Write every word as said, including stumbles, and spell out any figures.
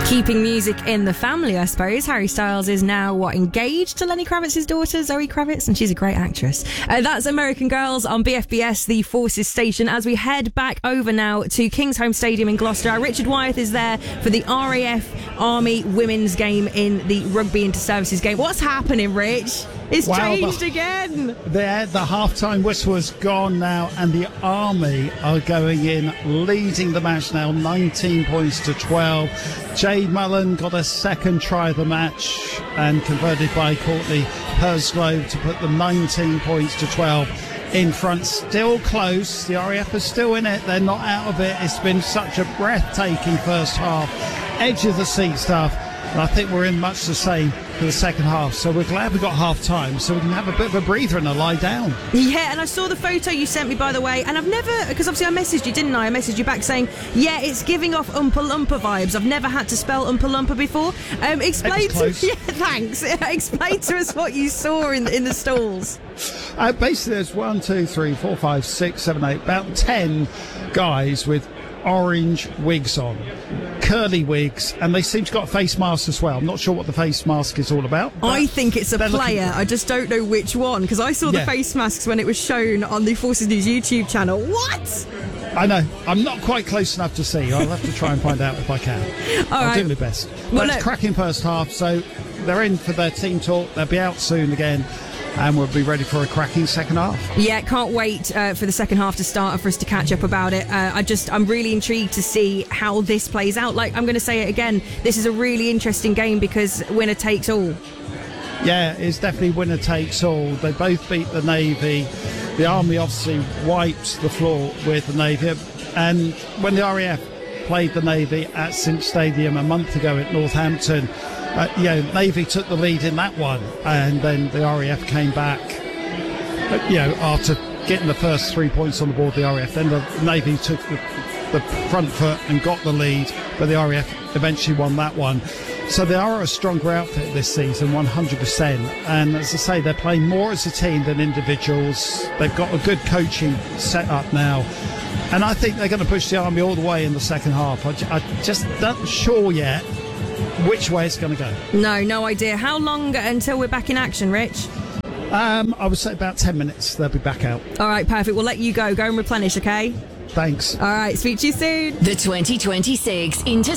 Keeping music in the family, I suppose. Harry Styles is now, what, engaged to Lenny Kravitz's daughter, Zoe Kravitz, and she's a great actress. Uh, that's American Girls on B F B S, the Forces station, as we head back over now to Kingsholm Stadium in Gloucester. Our Richard Wyeth is there for the R A F Army women's game in the Rugby Inter-Services game. What's happening, Rich? It's wow, changed the, again. The, the half-time whistle has gone now, and the Army are going in, leading the match now, nineteen points to twelve. Jade Mullen got a second try of the match and converted by Courtney Pursglove to put them nineteen points to twelve in front. Still close. The R A F are still in it. They're not out of it. It's been such a breathtaking first half. Edge of the seat stuff. And I think we're in much the same for the second half. So we're glad we got half time so we can have a bit of a breather and a lie down. Yeah, and I saw the photo you sent me, by the way, and I've never, because obviously I messaged you, didn't I? I messaged you back saying, yeah, it's giving off Oompa Loompa vibes. I've never had to spell Oompa Loompa before. Um, explain to yeah, thanks. Explain to us what you saw in, in the stalls. Uh, basically, there's one, two, three, four, five, six, seven, eight, about ten guys with orange wigs on, curly wigs, and they seem to got face masks as well. I'm not sure what the face mask is all about. I think it's a player. Looking... I just don't know which one, because I saw yeah. the face masks when it was shown on the Forces News YouTube channel. What? I know. I'm not quite close enough to see. I'll have to try and find out if I can. All I'll right. do my best. Well, but it's look... cracking first half, so they're in for their team talk. They'll be out soon again, and we'll be ready for a cracking second half. Yeah, can't wait uh, for the second half to start and for us to catch up about it. Uh, I just, I'm really intrigued to see how this plays out. Like, I'm going to say it again, this is a really interesting game because winner takes all. Yeah, it's definitely winner takes all. They both beat the Navy. The Army obviously wiped the floor with the Navy. And when the R A F played the Navy at Cinch Stadium a month ago at Northampton, Uh, you know, Navy took the lead in that one, and then the R A F came back. Uh, you know, after getting the first three points on the board, the R A F, then the Navy took the, the front foot and got the lead, but the R A F eventually won that one. So they are a stronger outfit this season, one hundred percent. And as I say, they're playing more as a team than individuals. They've got a good coaching set up now. And I think they're going to push the Army all the way in the second half. I, j- I just not sure yet which way it's going to go. No, no idea. How long until we're back in action, Rich? Um, I would say about ten minutes. They'll be back out. All right, perfect. We'll let you go. Go and replenish, okay? Thanks. All right, speak to you soon. The twenty twenty-six Inter